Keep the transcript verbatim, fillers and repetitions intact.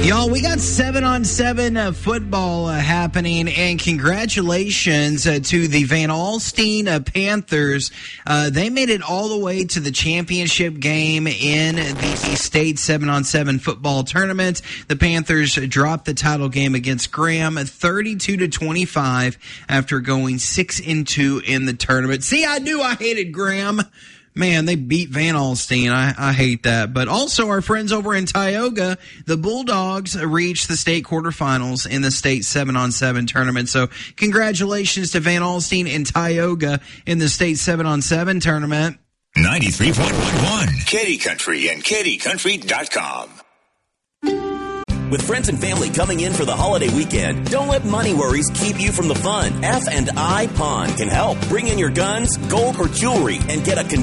Y'all, we got seven on seven uh, football uh, happening, and congratulations uh, to the Van Alstyne uh, Panthers. Uh, they made it all the way to the championship game in the state seven on seven football tournament. The Panthers dropped the title game against Graham thirty-two to twenty-five after going six and two in the tournament. See, I knew I hated Graham. Man, they beat Van Alstyne. I, I hate that. But also our friends over in Tioga, the Bulldogs reached the state quarterfinals in the state seven on seven tournament. So congratulations to Van Alstyne and Tioga in the state seven on seven tournament. ninety-three point one Katy Country and Katy Country dot com. With friends and family coming in for the holiday weekend, don't let money worries keep you from the fun. F and I Pawn can help. Bring in your guns, gold, or jewelry and get a